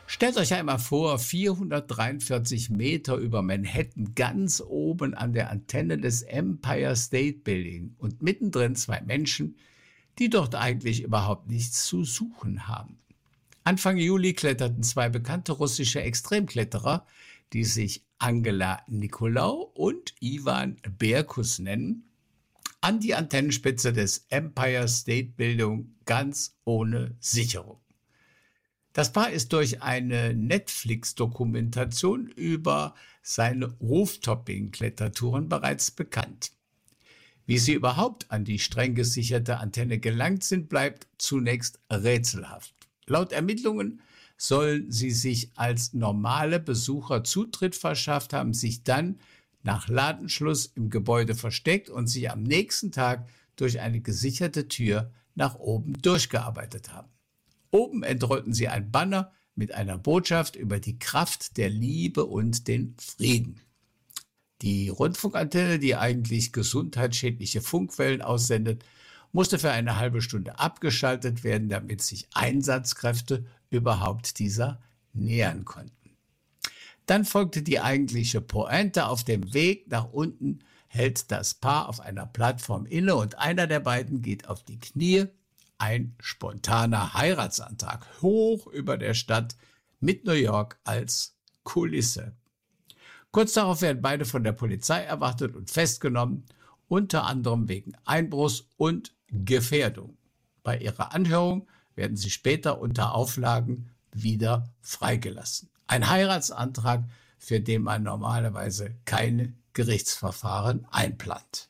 Stellt euch einmal vor, 443 Meter über Manhattan, ganz oben an der Antenne des Empire State Building und mittendrin zwei Menschen, die dort eigentlich überhaupt nichts zu suchen haben. Anfang Juli kletterten zwei bekannte russische Extremkletterer, die sich Angela Nikolaou und Ivan Berkus nennen, an die Antennenspitze des Empire State Building ganz ohne Sicherung. Das Paar ist durch eine Netflix-Dokumentation über seine Rooftoping-Klettertouren bereits bekannt. Wie sie überhaupt an die streng gesicherte Antenne gelangt sind, bleibt zunächst rätselhaft. Laut Ermittlungen sollen sie sich als normale Besucher Zutritt verschafft haben, sich dann nach Ladenschluss im Gebäude versteckt und sich am nächsten Tag durch eine gesicherte Tür nach oben durchgearbeitet haben. Oben entrollten sie ein Banner mit einer Botschaft über die Kraft der Liebe und den Frieden. Die Rundfunkantenne, die eigentlich gesundheitsschädliche Funkwellen aussendet, musste für eine halbe Stunde abgeschaltet werden, damit sich Einsatzkräfte überhaupt dieser nähern konnten. Dann folgte die eigentliche Pointe. Auf dem Weg nach unten hält das Paar auf einer Plattform inne und einer der beiden geht auf die Knie. Ein spontaner Heiratsantrag hoch über der Stadt mit New York als Kulisse. Kurz darauf werden beide von der Polizei erwartet und festgenommen, unter anderem wegen Einbruchs und Gefährdung. Bei ihrer Anhörung werden sie später unter Auflagen wieder freigelassen. Ein Heiratsantrag, für den man normalerweise keine Gerichtsverfahren einplant.